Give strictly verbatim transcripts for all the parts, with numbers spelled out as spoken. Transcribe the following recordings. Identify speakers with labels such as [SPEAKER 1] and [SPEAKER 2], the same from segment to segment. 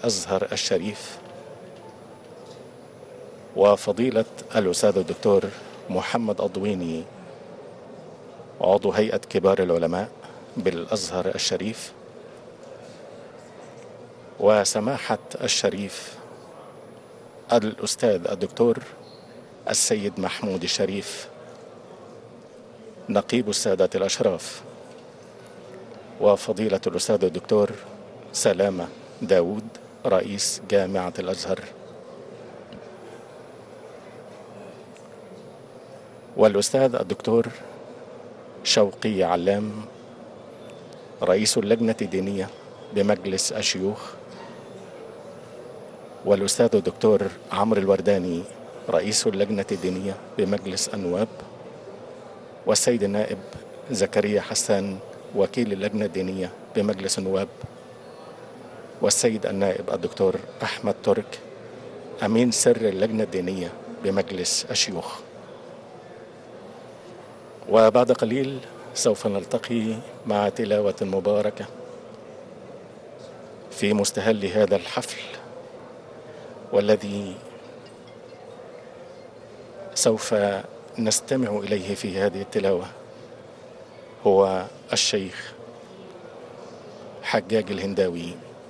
[SPEAKER 1] الأزهر الشريف، وفضيلة الأستاذ الدكتور محمد الضويني عضو هيئة كبار العلماء بالأزهر الشريف، وسماحة الشريف الأستاذ الدكتور السيد محمود الشريف نقيب السادة الأشراف، وفضيلة الأستاذ الدكتور سلامة داود رئيس جامعة الأزهر، والأستاذ الدكتور شوقي علام رئيس اللجنة الدينية بمجلس الشيوخ، والأستاذ الدكتور عمرو الورداني رئيس اللجنة الدينية بمجلس النواب، والسيد النائب زكريا حسان وكيل اللجنة الدينية بمجلس النواب، والسيد النائب الدكتور أحمد ترك أمين سر اللجنة الدينية بمجلس الشيوخ. وبعد قليل سوف نلتقي مع تلاوة مباركة في مستهل هذا الحفل، والذي سوف نستمع إليه في هذه التلاوة هو الشيخ حجاج الهنداوي.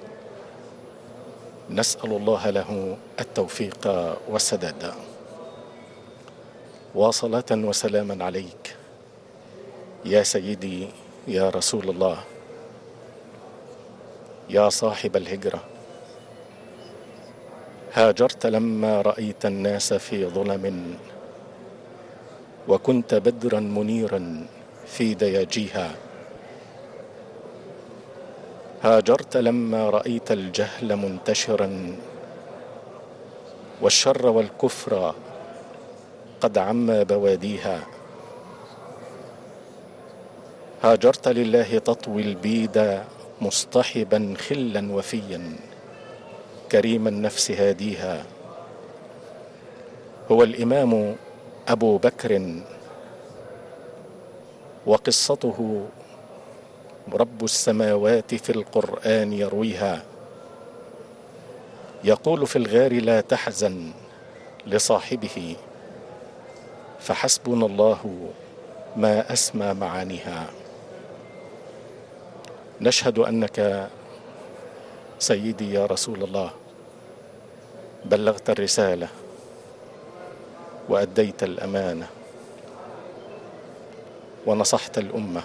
[SPEAKER 1] نسأل الله له التوفيق والسداد. وصلاة وسلاما عليك يا سيدي يا رسول الله، يا صاحب الهجرة، هاجرت لما رأيت الناس في ظلم، وكنت بدرا منيرا في دياجيها. هاجرت لما رأيت الجهل منتشرا، والشر والكفر قد عم بواديها. هاجرت لله تطوي البيد مصطحبا خلا وفيا، كريم النفس هاديها. هو الإمام أبو بكر، وقصته رب السماوات في القرآن يرويها. يقول في الغار لا تحزن لصاحبه، فحسبنا الله ما أسمى معانيها. نشهد أنك سيدي يا رسول الله بلغت الرسالة وأديت الأمانة ونصحت الأمة،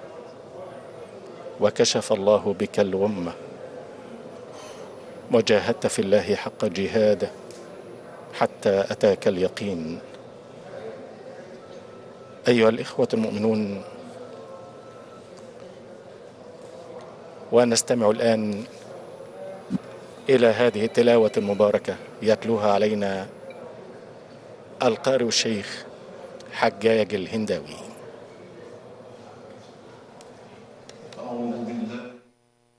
[SPEAKER 1] وكشف الله بك الغمة، وجاهدت في الله حق جهاده حتى أتاك اليقين. أيها الإخوة المؤمنون، ونستمع الآن إلى هذه التلاوة المباركة يتلوها علينا القارئ الشيخ حجاج الهنداوي.